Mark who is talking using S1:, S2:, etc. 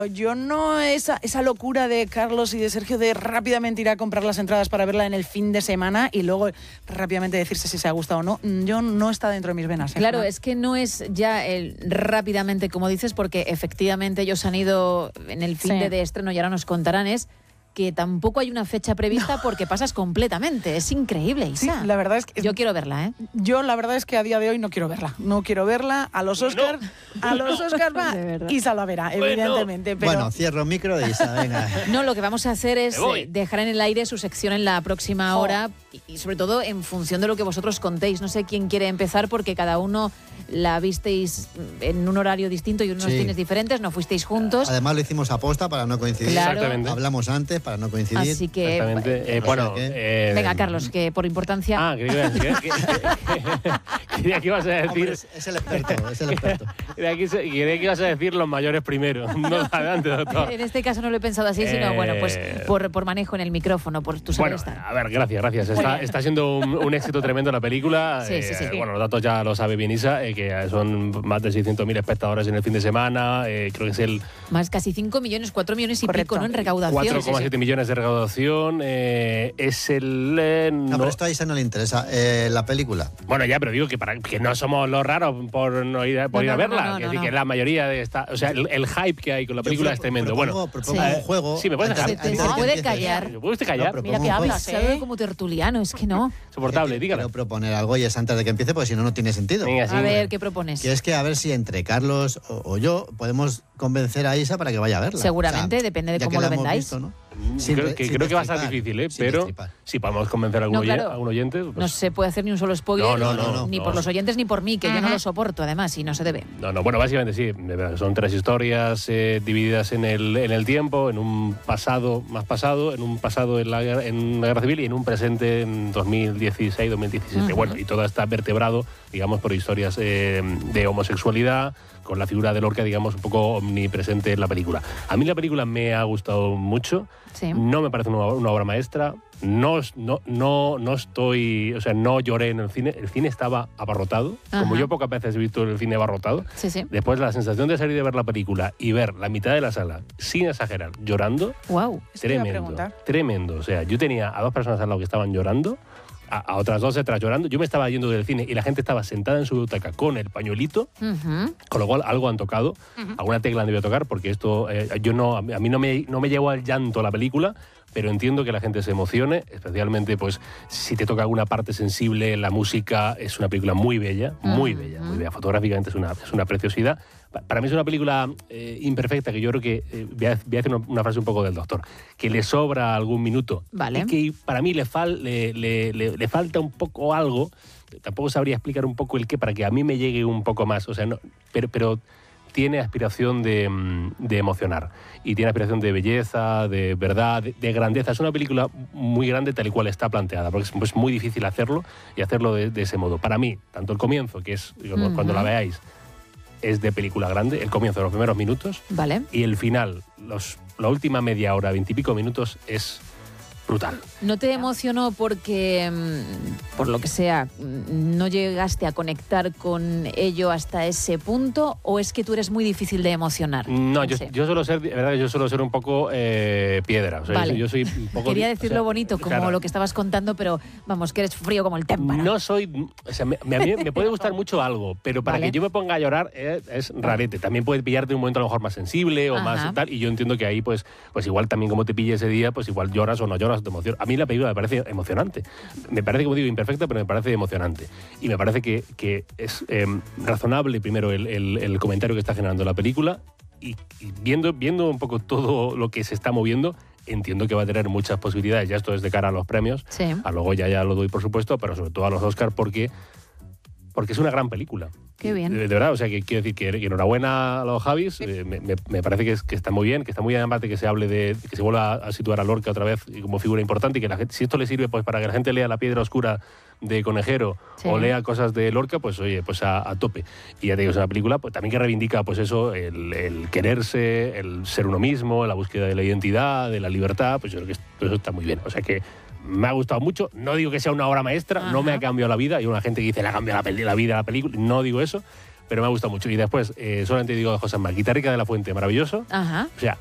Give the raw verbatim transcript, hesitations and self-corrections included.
S1: Yo no, esa, esa locura de Carlos y de Sergio de rápidamente ir a comprar las entradas para verla en el fin de semana y luego rápidamente decirse si se ha gustado o no, yo no está dentro de mis venas. ¿eh?
S2: Claro,
S1: ¿no?
S2: es que no es ya el rápidamente, como dices, porque efectivamente ellos han ido en el fin
S1: Sí.
S2: de, de estreno y ahora nos contarán, es que tampoco hay una fecha prevista no. porque pasas completamente. Es increíble, Isa.
S1: Sí, la verdad es que...
S2: Yo quiero verla, ¿eh?
S1: Yo la verdad es que a día de hoy no quiero verla. No quiero verla. A los Oscar, no. a los Oscar va Isa la verá, bueno. evidentemente. Pero...
S3: Bueno, cierro micro de Isa, venga.
S2: No, lo que vamos a hacer es dejar en el aire su sección en la próxima oh. hora y sobre todo en función de lo que vosotros contéis. No sé quién quiere empezar porque cada uno la visteis en un horario distinto y unos sí. cines diferentes, no fuisteis juntos.
S3: Además lo hicimos aposta para no coincidir.
S2: Claro.
S4: Exactamente.
S3: Hablamos antes para no coincidir.
S2: Así que...
S4: Exactamente. Eh, bueno, eh,
S2: venga, Carlos, que por importancia...
S4: Ah, creía que, que, que, que, que ibas a decir...
S3: Hombre, es, es el experto, es el experto.
S4: Creía que, que ibas a decir los mayores primero. No, adelante, doctor.
S2: En este caso no lo he pensado así, sino, eh... bueno, pues por, por manejo en el micrófono, por tu saber
S4: bueno,
S2: estar.
S4: A ver, gracias, gracias. Está, está siendo un, un éxito tremendo la película.
S2: Sí,
S4: eh,
S2: sí, sí.
S4: Bueno, los datos ya lo sabe bien Isa, eh, que son más de seiscientos mil espectadores en el fin de semana. Eh, creo que es el...
S2: Más casi cinco millones, cuatro millones y
S1: Correcto.
S2: pico, ¿no? En recaudación.
S4: cuatro coma siete sí, sí. millones de recaudación. Eh, es el... Eh,
S3: no, no, pero esto a Isa no le interesa. Eh, la película.
S4: Bueno, ya, pero digo que, para, que no somos los raros por no ir, por no, ir a verla. No, no, no, que, no, no. que la mayoría de esta... O sea, el, el hype que hay con la película
S3: Yo
S4: es tremendo.
S3: Propongo,
S4: bueno,
S3: propongo
S4: sí.
S3: un juego.
S4: Sí, me puedes dejar.
S2: Se, te, se puede callar.
S4: ¿Me puede usted callar?
S1: No, mira que hablas, ¿eh?
S2: Como tertuliano, es que no.
S4: Soportable, dígalo.
S3: Quiero proponer algo y es antes de que empiece, porque si no, no tiene sentido.
S4: Venga, sí,
S2: a ver,
S4: bueno.
S2: ¿qué propones?
S3: Que es que a ver si entre Carlos o, o yo podemos convencer a Isa para que vaya a verla.
S2: Seguramente, o sea, depende de cómo lo vendáis.
S3: Visto, ¿no?
S4: Sin, creo que, creo que va a ser difícil, ¿eh? Pero si podemos convencer a algún,
S2: no, claro,
S4: oye, a algún oyente... Pues...
S2: No se puede hacer ni un solo spoiler,
S4: no, no, no, no,
S2: ni
S4: no,
S2: por
S4: no.
S2: los oyentes ni por mí, que uh-huh. yo no lo soporto, además, y no se debe.
S4: No, no, bueno, básicamente sí. Son tres historias eh, divididas en el, en el tiempo, en un pasado más pasado, en un pasado en la, en la Guerra Civil y en un presente en dos mil dieciséis, dos mil diecisiete. Uh-huh. Bueno, y todo está vertebrado, digamos, por historias eh, de homosexualidad, con la figura de Lorca, digamos, un poco omnipresente en la película. A mí la película me ha gustado mucho.
S2: Sí.
S4: No me parece una, una obra maestra. No, no, no, no estoy... O sea, no lloré en el cine. El cine estaba abarrotado. Ajá. Como yo pocas veces he visto el cine abarrotado.
S2: Sí, sí.
S4: Después la sensación de salir de ver la película y ver la mitad de la sala, sin exagerar, llorando.
S2: Wow.
S4: Tremendo. Tremendo. O sea, yo tenía a dos personas al lado que estaban llorando. A, a otras dos detrás llorando. Yo me estaba yendo del cine y la gente estaba sentada en su butaca con el pañuelito, uh-huh. con lo cual algo han tocado, uh-huh. alguna tecla han debido tocar, porque esto, eh, yo no, a mí no me, no me llevó al llanto la película, pero entiendo que la gente se emocione, especialmente pues si te toca alguna parte sensible, la música. Es una película muy bella, muy uh-huh. bella, muy bella. Fotográficamente es una, es una preciosidad. Para mí es una película eh, imperfecta, que yo creo que, eh, voy, a, voy a hacer una, una frase un poco del doctor, que le sobra algún minuto.
S2: Vale.
S4: Y que para mí le, fal, le, le, le, le falta un poco algo, tampoco sabría explicar un poco el qué, para que a mí me llegue un poco más, o sea, no, pero... pero tiene aspiración de, de emocionar y tiene aspiración de belleza, de verdad, de, de grandeza. Es una película muy grande tal y cual está planteada, porque es, es muy difícil hacerlo y hacerlo de, de ese modo. Para mí, tanto el comienzo, que es uh-huh. cuando la veáis, es de película grande, el comienzo de los primeros minutos,
S2: vale.
S4: y el final, los, la última media hora, veintipico minutos, es brutal.
S2: ¿No te emocionó porque, por lo que sea, no llegaste a conectar con ello hasta ese punto, o es que tú eres muy difícil de emocionar?
S4: No, yo, yo suelo ser, verdad, yo suelo ser un poco eh, piedra. O sea,
S2: vale.
S4: yo, yo soy un poco,
S2: Quería decirlo o sea, bonito, como claro. lo que estabas contando, pero vamos, que eres frío como el témpano.
S4: No soy, o sea, me, me, a mí me puede gustar mucho algo, pero para vale. que yo me ponga a llorar es, es rarete. También puede pillarte un momento a lo mejor más sensible o Ajá. más tal, y yo entiendo que ahí, pues, pues igual también como te pille ese día, pues igual lloras o no lloras, te emocionas. A mí la película me parece emocionante. Me parece, como digo, imperfecta, pero me parece emocionante. Y me parece que, que es eh, razonable, primero, el, el, el comentario que está generando la película. Y, y viendo, viendo un poco todo lo que se está moviendo, entiendo que va a tener muchas posibilidades. Ya esto es de cara a los premios.
S2: Sí.
S4: A luego ya, ya lo doy, por supuesto, pero sobre todo a los Oscar, porque, porque es una gran película.
S2: Qué bien.
S4: De, de verdad, o sea, que quiero decir que, que enhorabuena a los Javis. Sí. Eh, me, me, me parece que, es, que está muy bien, que está muy bien, además de que se hable de, que se vuelva a situar a Lorca otra vez como figura importante, y que la gente, si esto le sirve pues para que la gente lea La piedra oscura de Conejero, sí, o lea cosas de Lorca, pues oye, pues a, a tope. Y ya te digo, es una película pues también que reivindica pues eso, el, el quererse, el ser uno mismo, la búsqueda de la identidad, de la libertad, pues yo creo que todo eso está muy bien. O sea que me ha gustado mucho. No digo que sea una obra maestra, Ajá. no me ha cambiado la vida. Hay una gente que dice, le ha cambiado la, la vida a la película. No digo eso. pero me ha gustado mucho. Y después, eh, solamente digo de José Más, Guitarrica de la Fuente, maravilloso.
S2: Ajá.
S4: O sea,